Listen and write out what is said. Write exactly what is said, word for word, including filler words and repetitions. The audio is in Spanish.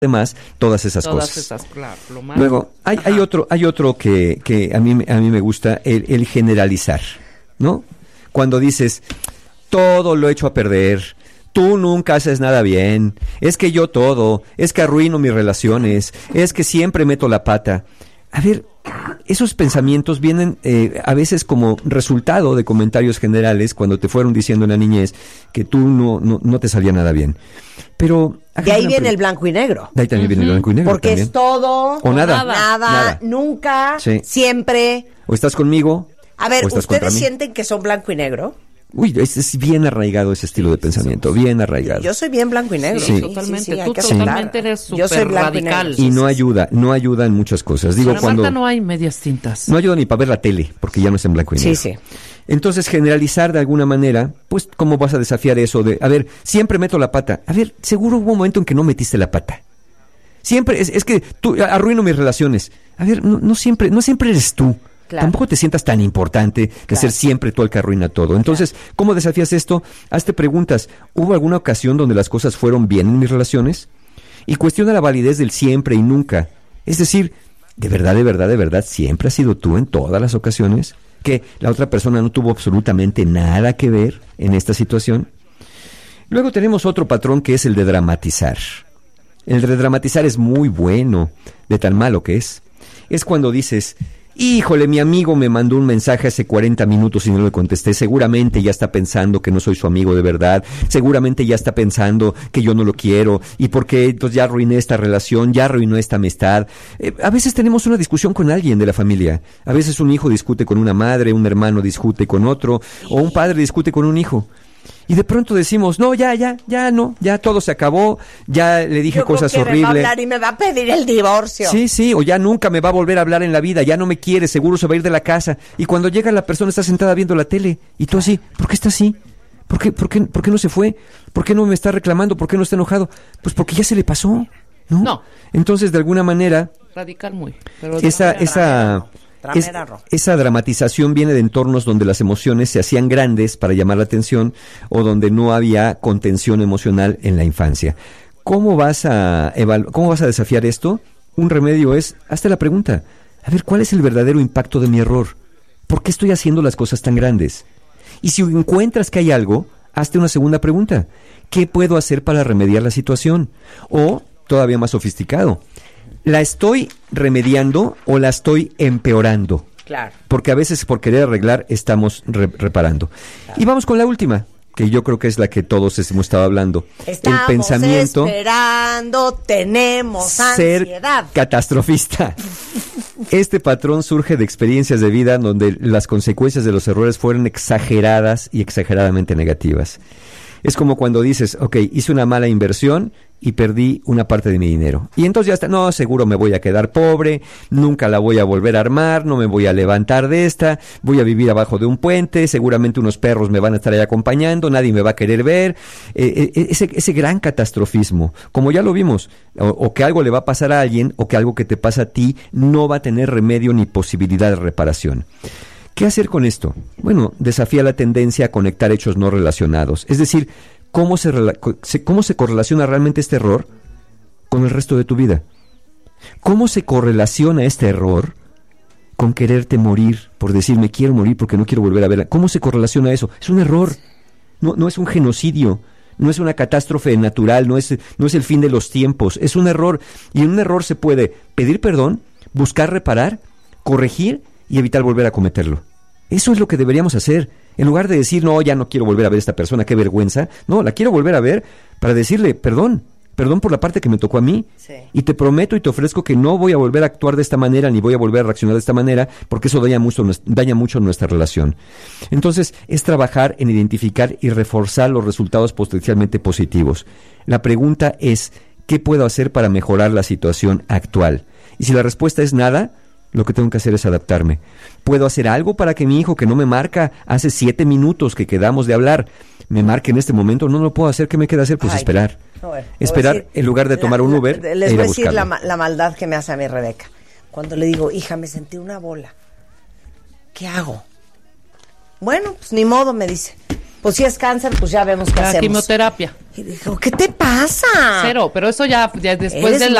demás, todas esas todas cosas. Esas, claro, lo malo. Luego, hay, hay otro, hay otro que, que a mí, a mí me gusta, el, el generalizar, ¿no? Cuando dices, todo lo echo a perder, tú nunca haces nada bien, es que yo todo, es que arruino mis relaciones, es que siempre meto la pata. A ver, esos pensamientos vienen eh, a veces como resultado de comentarios generales cuando te fueron diciendo en la niñez que tú no, no, no te salía nada bien. Pero de ahí viene pre- el blanco y negro. De ahí también uh-huh. viene el blanco y negro. Porque también. Es todo o nada. Nada, nada nunca, sí. Siempre. O estás conmigo. A ver, ¿ustedes sienten que son blanco y negro? Uy, es, es bien arraigado ese estilo de pensamiento, bien arraigado. Yo soy bien blanco y negro. Sí, sí. totalmente. Sí, sí, Tú totalmente eres súper radical. Y, y no ayuda, no ayuda en muchas cosas. Digo, Pero cuando Marta no hay medias tintas. No ayuda ni para ver la tele, porque ya no es en blanco y negro. Sí, sí. Entonces, generalizar de alguna manera, pues, ¿cómo vas a desafiar eso de, a ver, siempre meto la pata? A ver, seguro hubo un momento en que no metiste la pata. Siempre, es, es que tú arruino mis relaciones. A ver, no, no siempre, no siempre eres tú. Claro. Tampoco te sientas tan importante de claro. ser siempre tú el que arruina todo. Entonces, claro. ¿cómo desafías esto? Hazte preguntas. ¿Hubo alguna ocasión donde las cosas fueron bien en mis relaciones? Y cuestiona la validez del siempre y nunca. Es decir, ¿de verdad, de verdad, de verdad siempre has sido tú en todas las ocasiones? ¿Que la otra persona no tuvo absolutamente nada que ver en esta situación? Luego tenemos otro patrón que es el de dramatizar. El de dramatizar es muy bueno, de tan malo que es. Es cuando dices... Híjole, mi amigo me mandó un mensaje hace cuarenta minutos y no le contesté. Seguramente ya está pensando que no soy su amigo de verdad. Seguramente ya está pensando que yo no lo quiero. ¿Y por qué? Entonces ya arruiné esta relación, ya arruinó esta amistad. Eh, a veces tenemos una discusión con alguien de la familia. A veces un hijo discute con una madre, un hermano discute con otro, o un padre discute con un hijo. Y de pronto decimos, no, ya, ya, ya no, ya todo se acabó, ya le dije Yo cosas creo que horribles. Me va a hablar y me va a pedir el divorcio. Sí, sí, o ya nunca me va a volver a hablar en la vida, ya no me quiere, seguro se va a ir de la casa. Y cuando llega la persona está sentada viendo la tele, y tú así, ¿por qué está así? ¿Por qué, por qué, por qué no se fue? ¿Por qué no me está reclamando? ¿Por qué no está enojado? Pues porque ya se le pasó, ¿no? No. Entonces, de alguna manera... Radical muy. Pero esa, esa, es, esa dramatización viene de entornos donde las emociones se hacían grandes para llamar la atención o donde no había contención emocional en la infancia. ¿Cómo vas a evalu- cómo vas a desafiar esto? Un remedio es, hazte la pregunta. A ver, ¿cuál es el verdadero impacto de mi error? ¿Por qué estoy haciendo las cosas tan grandes? Y si encuentras que hay algo, hazte una segunda pregunta. ¿Qué puedo hacer para remediar la situación? O, todavía más sofisticado, ¿la estoy remediando o la estoy empeorando? Claro. Porque a veces por querer arreglar estamos re- reparando. Claro. Y vamos con la última, que yo creo que es la que todos hemos estado hablando. Estamos el pensamiento esperando, tenemos ser ansiedad. Catastrofista. Este patrón surge de experiencias de vida donde las consecuencias de los errores fueron exageradas y exageradamente negativas. Es como cuando dices, ok, hice una mala inversión y perdí una parte de mi dinero. Y entonces ya está, no, seguro me voy a quedar pobre, nunca la voy a volver a armar, no me voy a levantar de esta, voy a vivir abajo de un puente, seguramente unos perros me van a estar ahí acompañando, nadie me va a querer ver. Eh, eh, ese, ese gran catastrofismo, como ya lo vimos, o, o que algo le va a pasar a alguien, o que algo que te pasa a ti no va a tener remedio ni posibilidad de reparación. ¿Qué hacer con esto? Bueno, desafía la tendencia a conectar hechos no relacionados. Es decir, ¿cómo se, cómo se correlaciona realmente este error con el resto de tu vida? ¿Cómo se correlaciona este error con quererte morir, por decir, me quiero morir porque no quiero volver a verla? ¿Cómo se correlaciona eso? Es un error, no, no es un genocidio, no es una catástrofe natural, no es, no es el fin de los tiempos, es un error. Y en un error se puede pedir perdón, buscar reparar, corregir y evitar volver a cometerlo. Eso es lo que deberíamos hacer. En lugar de decir, no, ya no quiero volver a ver a esta persona, qué vergüenza. No, la quiero volver a ver para decirle, perdón, perdón por la parte que me tocó a mí. Sí. Y te prometo y te ofrezco que no voy a volver a actuar de esta manera, ni voy a volver a reaccionar de esta manera, porque eso daña mucho, daña mucho nuestra relación. Entonces, es trabajar en identificar y reforzar los resultados potencialmente positivos. La pregunta es, ¿qué puedo hacer para mejorar la situación actual? Y si la respuesta es nada, lo que tengo que hacer es adaptarme. ¿Puedo hacer algo para que mi hijo, que no me marca hace siete minutos que quedamos de hablar, me marque en este momento? No lo puedo hacer. ¿Qué me queda hacer? Pues Ay, esperar. No, bueno, esperar decir, en lugar de tomar la, un Uber la, les e ir voy a a decir la, buscarlo. la maldad que me hace a mí Rebeca. Cuando le digo, hija, me sentí una bola. ¿Qué hago? Bueno, pues ni modo, me dice. pues si es cáncer, pues ya vemos qué la hacemos. quimioterapia. Y dijo, ¿qué te pasa? Cero, pero eso ya, ya después Eres de